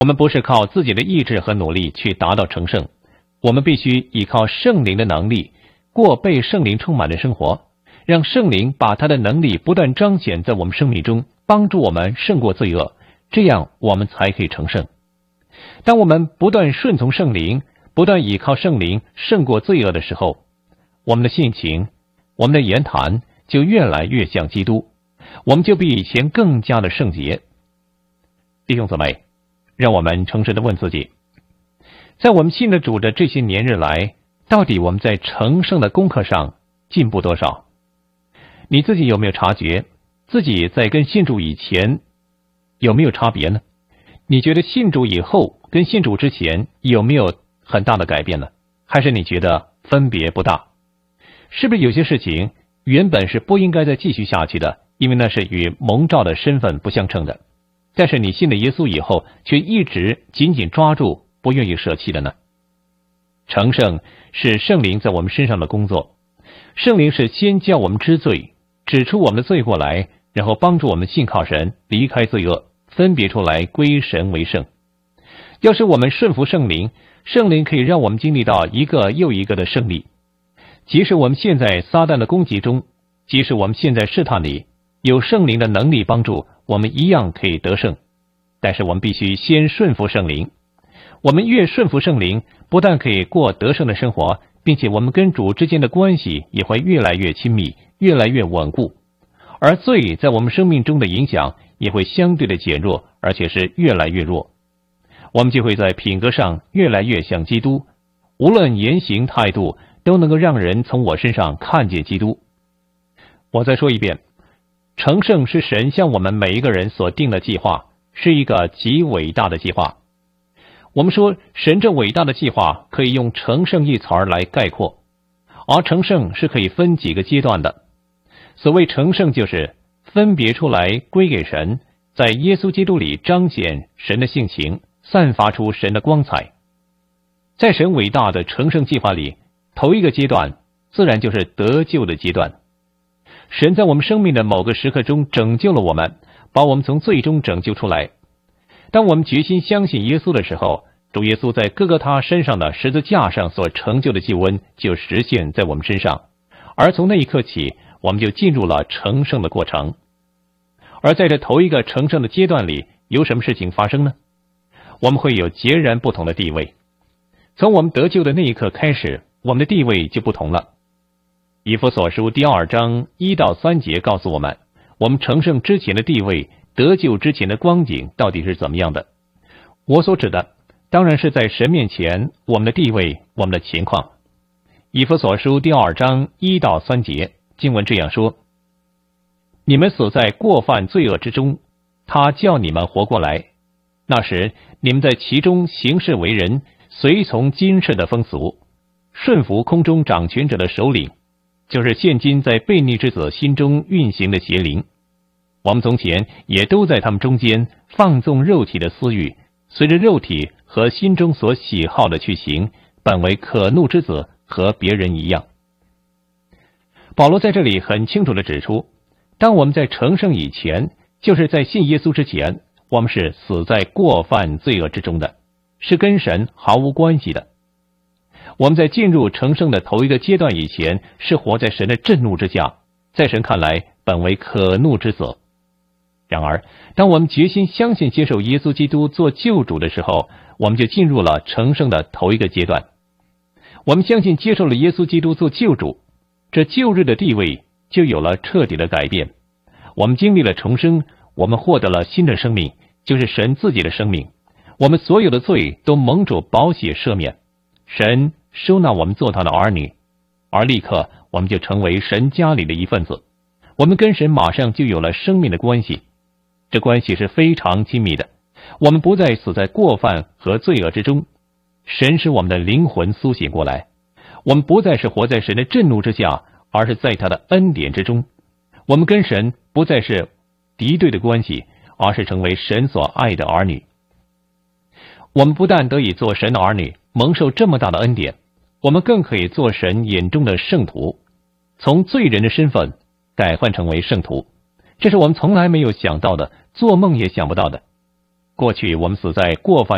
我们不是靠自己的意志和努力去达到成圣，我们必须依靠圣灵的能力，过被圣灵充满的生活，让圣灵把他的能力不断彰显在我们生命中，帮助我们胜过罪恶，这样我们才可以成圣。当我们不断顺从圣灵，不断依靠圣灵胜过罪恶的时候，我们的性情，我们的言谈就越来越像基督，我们就比以前更加的圣洁。弟兄姊妹，让我们诚实地问自己，在我们信了主的这些年日来，到底我们在成圣的功课上进步多少？你自己有没有察觉自己在跟信主以前有没有差别呢？你觉得信主以后跟信主之前有没有很大的改变呢？还是你觉得分别不大？是不是有些事情原本是不应该再继续下去的，因为那是与蒙召的身份不相称的，但是你信了耶稣以后却一直紧紧抓住，不愿意舍弃的呢？成圣是圣灵在我们身上的工作，圣灵是先叫我们知罪，指出我们的罪过来，然后帮助我们信靠神，离开罪恶，分别出来归神为圣。要是我们顺服圣灵，圣灵可以让我们经历到一个又一个的胜利。即使我们现在撒旦的攻击中，即使我们现在试探里，有圣灵的能力帮助，我们一样可以得胜。但是我们必须先顺服圣灵。我们越顺服圣灵，不但可以过得胜的生活，并且我们跟主之间的关系也会越来越亲密，越来越稳固。而罪在我们生命中的影响也会相对的减弱，而且是越来越弱。我们就会在品格上越来越像基督，无论言行态度都能够让人从我身上看见基督。我再说一遍，成圣是神向我们每一个人所定的计划，是一个极伟大的计划。我们说神这伟大的计划可以用成圣一词儿来概括，而成圣是可以分几个阶段的。所谓成圣就是分别出来归给神，在耶稣基督里彰显神的性情，散发出神的光彩。在神伟大的成圣计划里，头一个阶段自然就是得救的阶段。神在我们生命的某个时刻中拯救了我们，把我们从罪中拯救出来。当我们决心相信耶稣的时候，主耶稣在各个他身上的十字架上所成就的救恩就实现在我们身上，而从那一刻起，我们就进入了成圣的过程。而在这头一个成圣的阶段里，有什么事情发生呢？我们会有截然不同的地位。从我们得救的那一刻开始，我们的地位就不同了。以弗所书第2章1到3节告诉我们，我们成圣之前的地位，得救之前的光景到底是怎么样的。我所指的当然是在神面前我们的地位，我们的情况。以弗所书第2章1到3节经文这样说：你们死在过犯罪恶之中，他叫你们活过来。那时你们在其中行事为人，随从今世的风俗，顺服空中掌权者的首领，就是现今在悖逆之子心中运行的邪灵。我们从前也都在他们中间放纵肉体的私欲，随着肉体和心中所喜好的去行，本为可怒之子，和别人一样。保罗在这里很清楚地指出，当我们在成圣以前，就是在信耶稣之前，我们是死在过犯罪恶之中的，是跟神毫无关系的。我们在进入成圣的头一个阶段以前，是活在神的震怒之下，在神看来本为可怒之子。然而当我们决心相信接受耶稣基督做救主的时候，我们就进入了成圣的头一个阶段。我们相信接受了耶稣基督做救主，这旧日的地位就有了彻底的改变。我们经历了重生，我们获得了新的生命，就是神自己的生命。我们所有的罪都蒙主宝血赦免，神收纳我们做他的儿女，而立刻我们就成为神家里的一份子。我们跟神马上就有了生命的关系，这关系是非常亲密的。我们不再死在过犯和罪恶之中，神使我们的灵魂苏醒过来。我们不再是活在神的震怒之下，而是在他的恩典之中。我们跟神不再是敌对的关系，而是成为神所爱的儿女。我们不但得以做神的儿女，蒙受这么大的恩典，我们更可以做神眼中的圣徒，从罪人的身份改换成为圣徒。这是我们从来没有想到的，做梦也想不到的。过去我们死在过犯